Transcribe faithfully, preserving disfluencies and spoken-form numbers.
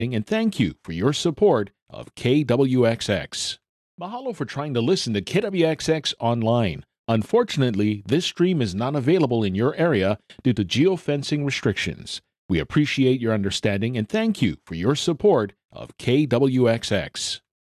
and thank you for your support of K W X X. Mahalo for trying to listen to K W X X online. Unfortunately, this stream is not available in your area due to geofencing restrictions. We appreciate your understanding and thank you for your support of K W X X.